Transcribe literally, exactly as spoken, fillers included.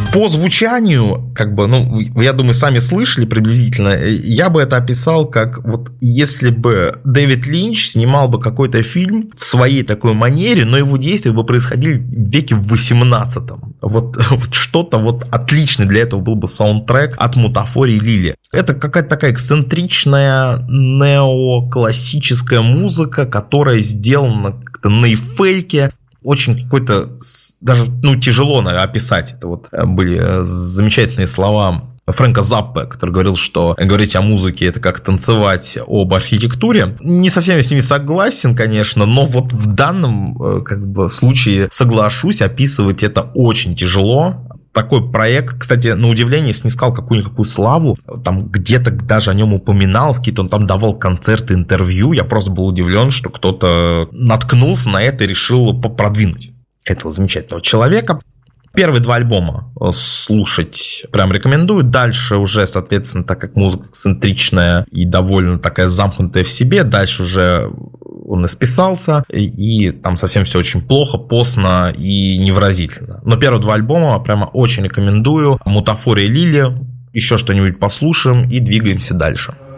По звучанию, как бы, ну, я думаю, сами слышали приблизительно, я бы это описал как вот если бы Дэвид Линч снимал бы какой-то фильм в своей такой манере, но его действия бы происходили в веке в восемнадцатом. Вот, вот что-то вот отличное для этого был бы саундтрек от Мутафори Лили. Это какая-то такая эксцентричная неоклассическая музыка, которая сделана как-то на эйфельке. Очень какой-то, даже, ну, тяжело, наверное, описать. Это вот были замечательные слова Фрэнка Заппе, который говорил, что говорить о музыке – это как танцевать об архитектуре. Не совсем я с ними согласен, конечно, но вот в данном как бы, случае соглашусь, описывать это очень тяжело. Такой проект, кстати, на удивление, снискал какую-никакую славу, там где-то даже о нем упоминал, какие-то он там давал концерты, интервью, я просто был удивлен, что кто-то наткнулся на это и решил продвинуть этого замечательного человека. Первые два альбома слушать прям рекомендую. Дальше уже, соответственно, так как музыка эксцентричная и довольно такая замкнутая в себе, дальше уже он исписался, и там совсем все очень плохо, постно и невыразительно. Но первые два альбома прямо очень рекомендую. Мутафори Лили, еще что-нибудь послушаем и двигаемся дальше.